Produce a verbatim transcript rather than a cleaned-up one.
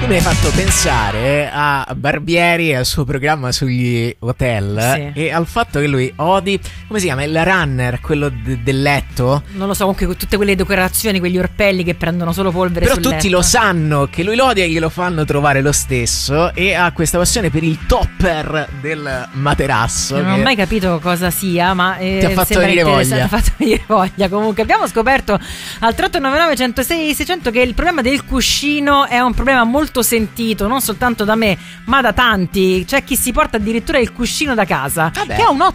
Tu mi hai fatto pensare a Barbieri e al suo programma sugli hotel, sì, e al fatto che lui odi, come si chiama, il runner, quello de- del letto. Non lo so, comunque tutte quelle decorazioni, quegli orpelli che prendono solo polvere però sul tutti letto. Lo sanno che lui lo odia e glielo fanno trovare lo stesso, e ha questa passione per il topper del materasso. Non che... ho mai capito cosa sia, ma eh, ti ha fatto venire voglia. Ti ha fatto venire voglia. Comunque abbiamo scoperto al tre otto nove nove uno zero sei sei zero zero che il problema del cuscino è un problema molto sentito, non soltanto da me ma da tanti. C'è chi si porta addirittura il cuscino da casa. Vabbè. Che è un